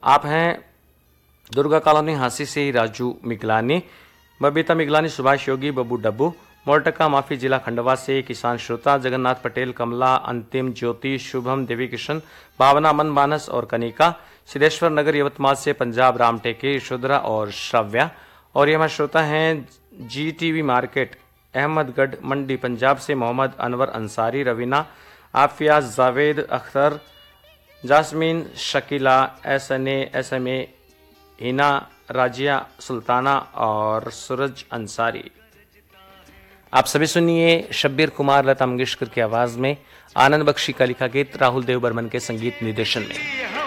आप हैं दुर्गा कॉलोनी हांसी से राजू मिगलानी, बबीता मिगलानी, सुभाष योगी, बब्बू डब्बू, मोरटका माफी, जिला खंडवा से किसान श्रोता जगन्नाथ पटेल, कमला, अंतिम, ज्योति, शुभम, देवी किशन, भावना, मनमानस और कनिका, सिद्धेश्वर नगर यवतमाल से पंजाब, राम टेके, यशोधरा और श्राव्या। और ये हमारे श्रोता हैं GTV मार्केट, अहमदगढ़ मंडी, पंजाब से मोहम्मद अनवर अंसारी, रवीना, आफिया, जावेद अख्तर, जासमीन, शकीला, SMA, हिना, राजिया, सुल्ताना और सूरज अंसारी। आप सभी सुनिए शब्बीर कुमार, लता मंगेशकर की आवाज में आनंद बख्शी का लिखा गीत राहुल देव बर्मन के संगीत निर्देशन में।